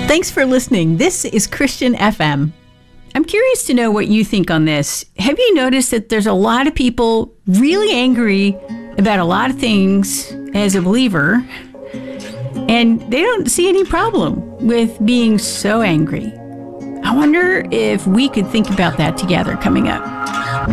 Thanks for listening. This is Christian FM. I'm curious to know what you think on this. Have you noticed that there's a lot of people really angry about a lot of things as a believer, and they don't see any problem with being so angry? I wonder if we could think about that together coming up.